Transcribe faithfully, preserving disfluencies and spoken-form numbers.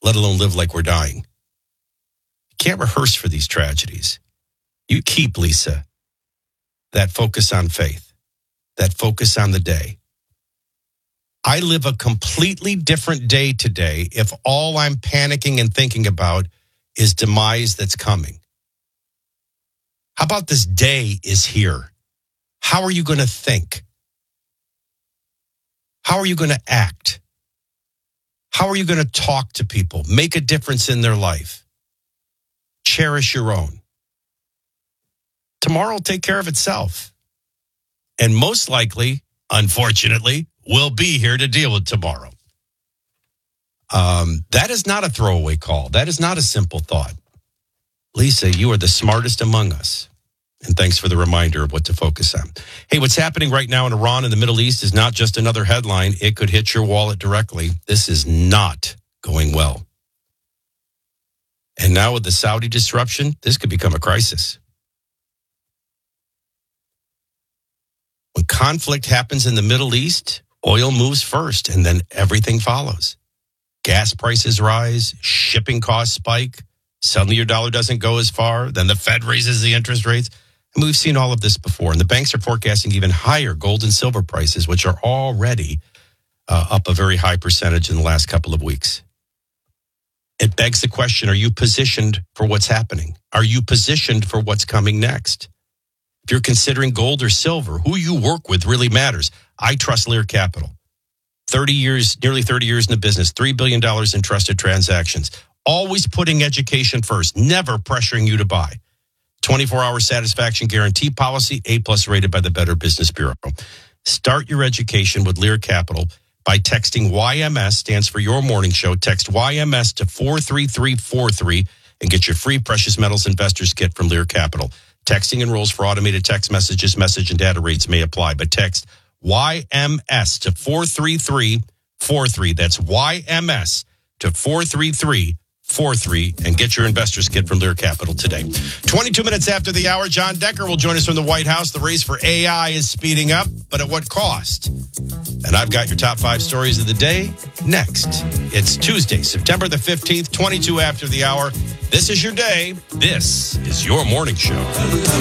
let alone live like we're dying. You can't rehearse for these tragedies. You keep, Lisa, that focus on faith, that focus on the day. I live a completely different day today if all I'm panicking and thinking about is demise that's coming. How about this day is here? How are you going to think? How are you going to act? How are you going to talk to people? Make a difference in their life. Cherish your own. Tomorrow will take care of itself. And most likely, unfortunately, we'll be here to deal with tomorrow. Um, that is not a throwaway call. That is not a simple thought. Lisa, you are the smartest among us. And thanks for the reminder of what to focus on. Hey, what's happening right now in Iran and the Middle East is not just another headline. It could hit your wallet directly. This is not going well. And now with the Saudi disruption, this could become a crisis. When conflict happens in the Middle East, oil moves first and then everything follows. Gas prices rise, shipping costs spike. Suddenly your dollar doesn't go as far. Then the Fed raises the interest rates. And we've seen all of this before. And the banks are forecasting even higher gold and silver prices, which are already uh, up a very high percentage in the last couple of weeks. It begs the question, are you positioned for what's happening? Are you positioned for what's coming next? If you're considering gold or silver, who you work with really matters. I trust Lear Capital. thirty years, nearly thirty years in the business, three billion dollars in trusted transactions. Always putting education first, never pressuring you to buy. twenty-four hour satisfaction guarantee policy, A-plus rated by the Better Business Bureau. Start your education with Lear Capital by texting Y M S, stands for Your Morning Show. Text Y M S to four three three four three and get your free Precious Metals Investors Kit from Lear Capital. Texting enrolls for automated text messages. Message and data rates may apply, but text Y M S to four three three four three. That's Y M S to four three three four three and get your investors kit from Lear Capital today. twenty-two minutes after the hour, John Decker will join us from the White House. The race for A I is speeding up, but at what cost? And I've got your top five stories of the day next. It's Tuesday, September the fifteenth, twenty-two after the hour. This is your day. This is your morning show.